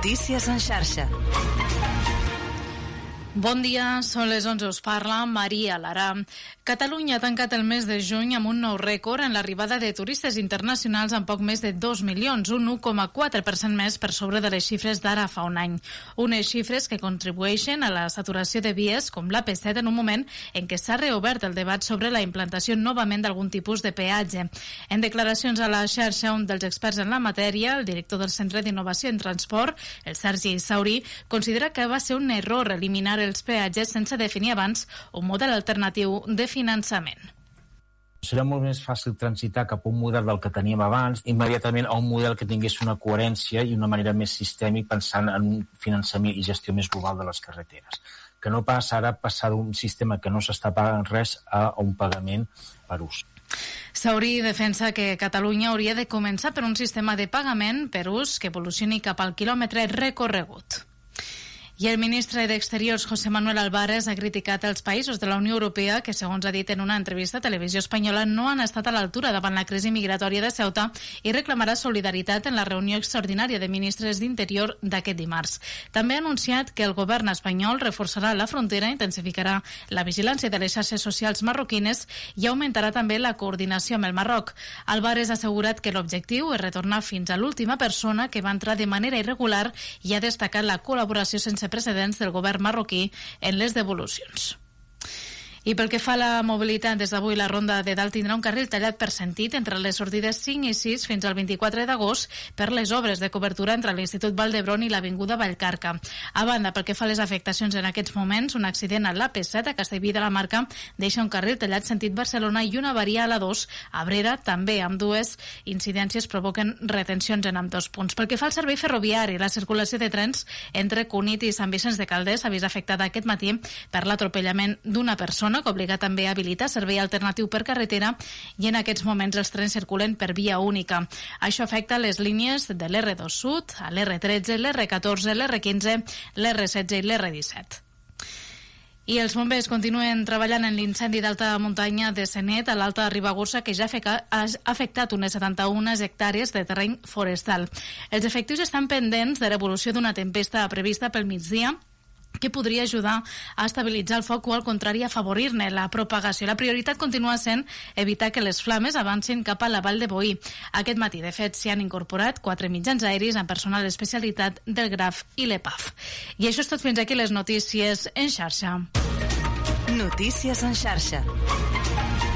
Notícies en xarxa. Bon dia, són les 11, us parla Maria Lara. Catalunya ha tancat el mes de juny amb un nou rècord en l'arribada de turistes internacionals amb poc més de 2 milions, un 1,4% més per sobre de les xifres d'ara fa un any. Unes xifres que contribueixen a la saturació de vies com l'AP7 en un moment en què s'ha reobert el debat sobre la implantació novament d'algun tipus de peatge. En declaracions a la xarxa, un dels experts en la matèria, el director del Centre d'Innovació en Transport, el Sergi Sauri, considera que va ser un error eliminar els peatges sense definir abans un model alternatiu de finançament. Serà molt més fàcil transitar cap a un model del que teníem abans, immediatament a un model que tingués una coherència i una manera més sistèmica pensant en un finançament i gestió més global de les carreteres. Que no passa ara passar d'un sistema que no s'està pagant res a un pagament per ús. Sauri defensa que Catalunya hauria de començar per un sistema de pagament per ús que evolucioni cap al quilòmetre recorregut. I el ministre d'Exteriors, José Manuel Álvarez, ha criticat els països de la Unió Europea que, segons ha dit en una entrevista a Televisió Espanyola, no han estat a l'altura davant la crisi migratòria de Ceuta i reclamarà solidaritat en la reunió extraordinària de ministres d'Interior d'aquest dimarts. També ha anunciat que el govern espanyol reforçarà la frontera, intensificarà la vigilància de les xarxes socials marroquines i augmentarà també la coordinació amb el Marroc. Álvarez ha assegurat que l'objectiu és retornar fins a l'última persona que va entrar de manera irregular i ha destacat la col·laboració sense precedents del govern marroquí en les devolucions. I pel que fa a la mobilitat, des d'avui la Ronda de Dalt tindrà un carril tallat per sentit entre les sortides 5 i 6 fins al 24 d'agost per les obres de cobertura entre l'Institut Vall d'Hebron i l'Avinguda Vallcarca. A banda, pel que fa a les afectacions en aquests moments, un accident a l'AP7 a Castellví de la Marca deixa un carril tallat sentit Barcelona i una avaria a la 2 a Abrera, també amb dues incidències provoquen retencions en ambdós punts. Pel que fa al servei ferroviari, la circulació de trens entre Cunit i Sant Vicenç de Calders s'ha vist afectada aquest matí per l'atropellament d'una persona que obliga també a habilitar servei alternatiu per carretera i en aquests moments els trens circulen per via única. Això afecta les línies de l'R2 Sud, a l'R13, l'R14, l'R15, l'R16 i l'R17. I els bombers continuen treballant en l'incendi d'alta muntanya de Senet a l'Alta Ribagorça que ja ha afectat unes 71 hectàrees de terreny forestal. Els efectius estan pendents de l'evolució d'una tempesta prevista pel migdia que podria ajudar a estabilitzar el foc o, al contrari, a afavorir-ne la propagació. La prioritat continua sent evitar que les flames avancin cap a la Vall de Boí. Aquest matí, de fet, s'hi han incorporat 4 mitjans aeris amb personal d'especialitat del GRAF i l'EPAF. I això és tot fins aquí les notícies en xarxa. Notícies en xarxa.